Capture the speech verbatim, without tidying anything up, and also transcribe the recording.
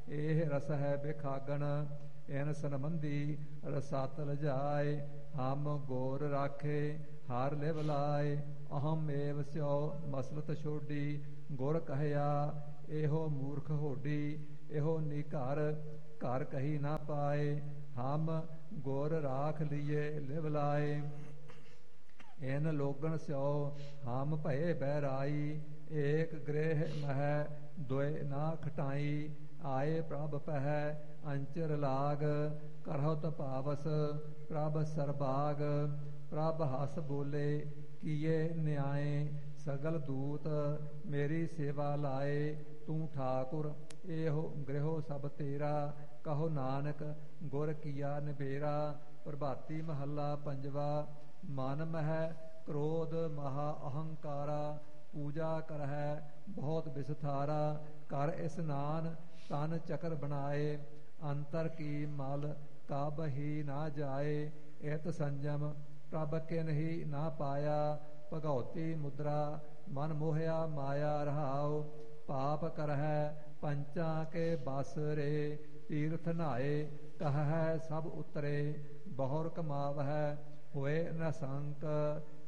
ਇਹ ਰਸ ਹੈ ਬੇਖਾਗਣ ਐਨ ਸੰਬੰਧੀ ਰਸਾਤਲ ਜਾਏ ਹਮ ਗੋਰ ਰਾਖੇ ਹਾਰ ਲਿਵ ਲਾਏ ਅਹਮ ਏਵ ਸਿਓ ਮਸਲਤ ਛੋਡੀ ਗੁਰ ਕਹਿਆ ਇਹੋ ਮੂਰਖ ਹੋਡੀ ਇਹੋ ਨੀ ਘਰ ਘਰ ਕਹੀ ਨਾ ਪਾਏ ਹਮ ਗੁਰ ਰਾਖ ਲੀਏ ਲਿਵ ਲਾਏ ਐਨ ਲੋਗਣ ਸਿਓ ਹਮ ਭਏ ਬਹਿਰਾਈ ਏਕ ਗ੍ਰਹਿ ਮਹਿ ਦੋਇ ਨਾ ਖਟਾਈ ਆਏ ਪ੍ਰਭ ਪਹਿ ਅੰਚਰ ਲਾਗ ਕਰਹੁ ਤਪਾਵਸ ਪ੍ਰਭ ਸਰਬਾਗ ਪ੍ਰਭ ਹਸ ਬੋਲੇ ਕੀਏ ਨਿਆਏ ਸਗਲ ਦੂਤ ਮੇਰੀ ਸੇਵਾ ਲਾਏ ਤੂੰ ਠਾਕੁਰ ਇਹੋ ਗ੍ਰਹਿ ਸਭ ਤੇਰਾ ਕਹੋ ਨਾਨਕ ਗੁਰ ਕੀਆ ਨਿਬੇਰਾ ਪ੍ਰਭਾਤੀ ਮਹੱਲਾ ਪੰਜਵਾ ਮਨ ਮਹਿ ਕ੍ਰੋਧ ਮਹਾ ਅਹੰਕਾਰਾ ਪੂਜਾ ਕਰਹਿ ਬਹੁਤ ਵਿਸਥਾਰਾ ਕਰ ਇਸਨਾਨ ਤਨ ਚਕਰ ਬਣਾਏ ਅੰਤਰ ਕੀ ਮਲ ਕਬ ਹੀ ਨਾ ਜਾਏ ਇਤ ਸੰਜਮ ਪ੍ਰਭ ਕਿਨ ਹੀ ਨਾ ਪਾਇਆ ਭਗਉਤੀ ਮੁਦਰਾ ਮਨ ਮੋਹਿਆ ਮਾਇਆ ਰਹਾਉ ਪਾਪ ਕਰਹਿ ਪੰਚਾਂ ਕੇ ਬਸ ਰੇ ਤੀਰਥ ਨਾਏ ਕਹੈ ਸਭ ਉਤਰੇ ਬਹੁਰ ਕਮਾਵਹਿ ਹੋਏ ਨ ਸੰਕ